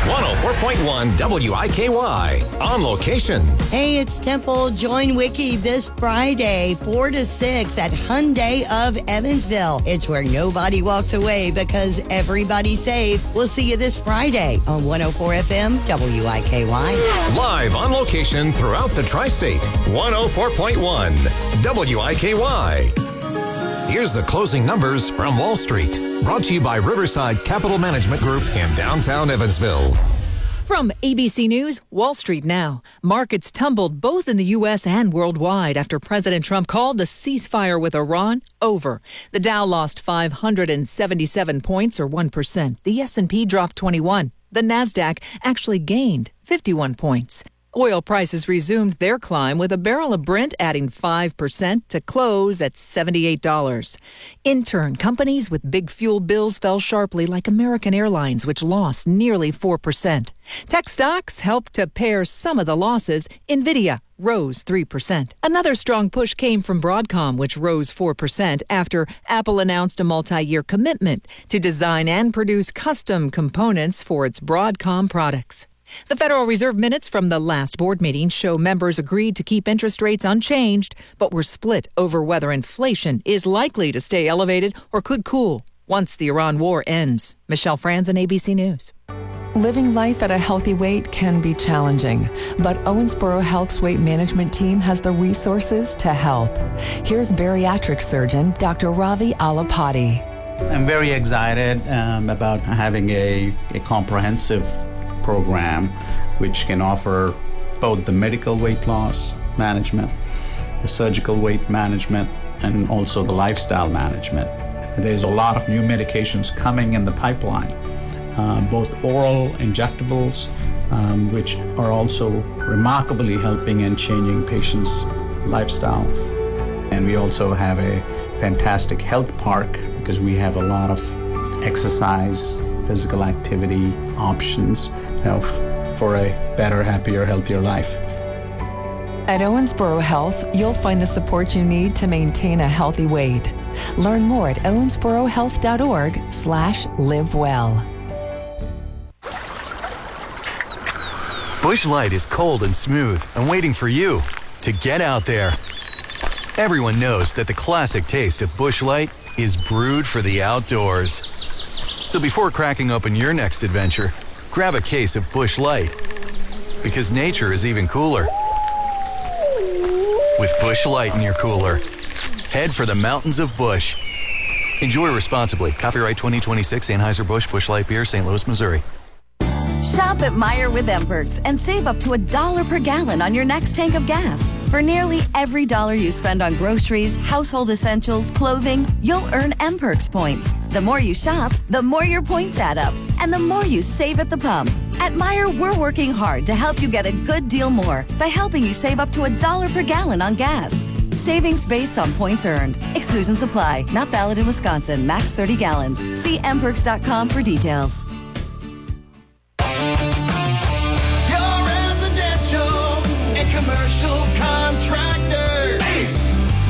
104.1 WIKY. On location. Hey, it's Temple. Join Wiki this Friday, 4 to 6 at Hyundai of Evansville. It's where nobody walks away because everybody saves. We'll see you this Friday on 104 FM WIKY. Live on location throughout the tri-state. 104.1 WIKY. Here's the closing numbers from Wall Street. Brought to you by Riverside Capital Management Group in downtown Evansville. From ABC News, Wall Street now. Markets tumbled both in the U.S. and worldwide after President Trump called the ceasefire with Iran over. The Dow lost 577 points, or 1%. The S&P dropped 21. The Nasdaq actually gained 51 points. Oil prices resumed their climb, with a barrel of Brent adding 5% to close at $78. In turn, companies with big fuel bills fell sharply, like American Airlines, which lost nearly 4%. Tech stocks helped to pare some of the losses. Nvidia rose 3%. Another strong push came from Broadcom, which rose 4% after Apple announced a multi-year commitment to design and produce custom components for its Broadcom products. The Federal Reserve minutes from the last board meeting show members agreed to keep interest rates unchanged, but were split over whether inflation is likely to stay elevated or could cool once the Iran war ends. Michelle Franzen, ABC News. Living life at a healthy weight can be challenging, but Owensboro Health's weight management team has the resources to help. Here's bariatric surgeon Dr. Ravi Alapati. I'm very excited about having a comprehensive program which can offer both the medical weight loss management, the surgical weight management, and also the lifestyle management. There's a lot of new medications coming in the pipeline, both oral injectables, which are also remarkably helping and changing patients' lifestyle. And we also have a fantastic health park because we have a lot of exercise, physical activity options, for a better, happier, healthier life. At Owensboro Health, you'll find the support you need to maintain a healthy weight. Learn more at owensborohealth.org/livewell. Busch Light is cold and smooth and waiting for you to get out there. Everyone knows that the classic taste of Busch Light is brewed for the outdoors. So before cracking open your next adventure, grab a case of Busch Light, because nature is even cooler. With Busch Light in your cooler, head for the mountains of Busch. Enjoy responsibly. Copyright 2026 Anheuser-Busch Busch Light Beer, St. Louis, Missouri. Shop at Meijer with Emperks and save up to $1 per gallon on your next tank of gas. For nearly every dollar you spend on groceries, household essentials, clothing, you'll earn Emperks points. The more you shop, the more your points add up, and the more you save at the pump. At Meijer, we're working hard to help you get a good deal more by helping you save up to $1 per gallon on gas. Savings based on points earned. Exclusions apply. Not valid in Wisconsin. Max 30 gallons. See Emperks.com for details. Commercial contractor. Ace.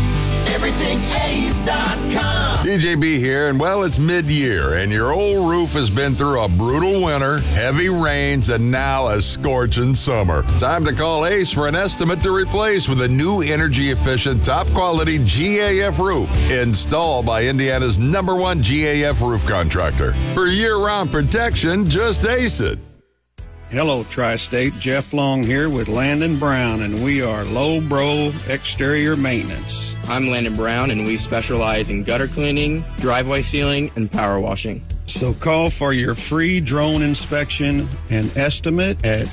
EverythingAce.com. DJB here, and well, it's mid-year, and your old roof has been through a brutal winter, heavy rains, and now a scorching summer. Time to call Ace for an estimate to replace with a new energy-efficient, top-quality GAF roof installed by Indiana's #1 GAF roof contractor. For year-round protection, just Ace it. Hello, Tri-State. Jeff Long here with Landon Brown, and we are Low Bro Exterior Maintenance. I'm Landon Brown, and we specialize in gutter cleaning, driveway sealing, and power washing. So call for your free drone inspection and estimate at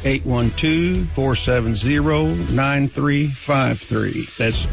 812-470-9353. That's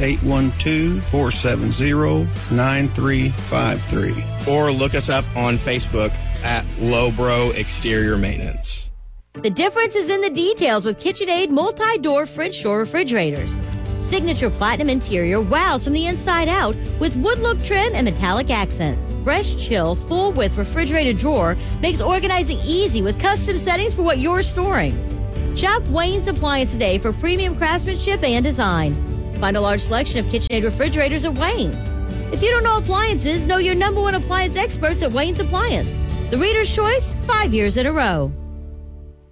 812-470-9353. Or look us up on Facebook at Low Bro Exterior Maintenance. The difference is in the details with KitchenAid multi-door French door refrigerators. Signature platinum interior wows from the inside out with wood look trim and metallic accents. Fresh, chill, full width refrigerated drawer makes organizing easy with custom settings for what you're storing. Shop Wayne's Appliance today for premium craftsmanship and design. Find a large selection of KitchenAid refrigerators at Wayne's. If you don't know appliances, know your #1 appliance experts at Wayne's Appliance. The Reader's Choice, 5 years in a row.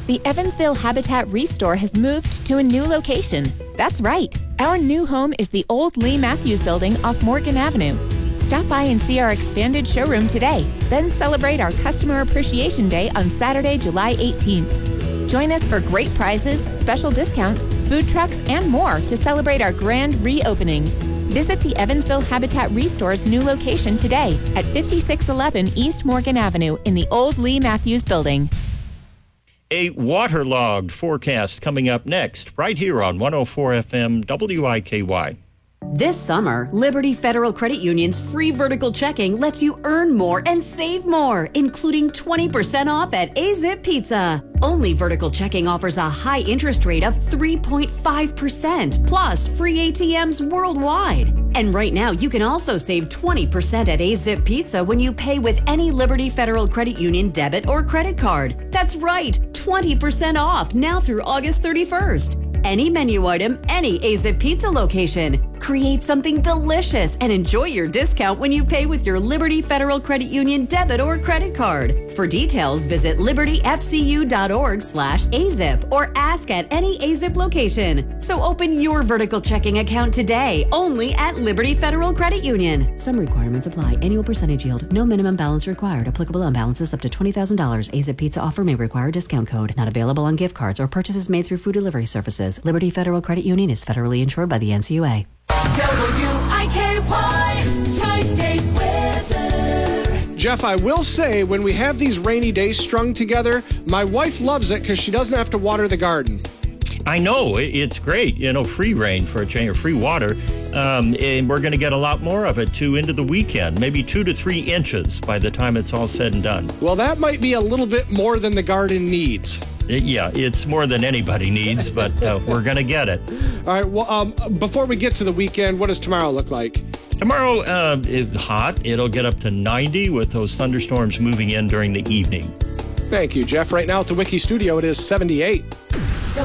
The Evansville Habitat Restore has moved to a new location. That's right. Our new home is the old Lee Matthews Building off Morgan Avenue. Stop by and see our expanded showroom today. Then celebrate our Customer Appreciation Day on Saturday, July 18th. Join us for great prizes, special discounts, food trucks, and more to celebrate our grand reopening. Visit the Evansville Habitat Restore's new location today at 5611 East Morgan Avenue in the old Lee Matthews Building. A waterlogged forecast coming up next, right here on 104 FM WIKY. This summer, Liberty Federal Credit Union's free vertical checking lets you earn more and save more, including 20% off at A-Zip Pizza. Only vertical checking offers a high interest rate of 3.5%, plus free ATMs worldwide. And right now, you can also save 20% at A-Zip Pizza when you pay with any Liberty Federal Credit Union debit or credit card. That's right, 20% off now through August 31st. Any menu item, any A-Zip Pizza location. Create something delicious and enjoy your discount when you pay with your Liberty Federal Credit Union debit or credit card. For details, visit libertyfcu.org/AZIP or ask at any A-Zip location. So open your vertical checking account today, only at Liberty Federal Credit Union. Some requirements apply. Annual percentage yield. No minimum balance required. Applicable on balances up to $20,000. A-Zip Pizza offer may require discount code. Not available on gift cards or purchases made through food delivery services. Liberty Federal Credit Union is federally insured by the NCUA. WIKY Tri-State Weather. Jeff, I will say, when we have these rainy days strung together, my wife loves it because she doesn't have to water the garden. I know, it's great. Free rain for a change, or free water. And we're going to get a lot more of it, too, into the weekend. Maybe 2 to 3 inches by the time it's all said and done. Well, that might be a little bit more than the garden needs. Yeah, it's more than anybody needs, but we're going to get it. All right, well, before we get to the weekend, what does tomorrow look like? Tomorrow, it's hot. It'll get up to 90 with those thunderstorms moving in during the evening. Thank you, Jeff. Right now at the Wiki Studio, it is 78.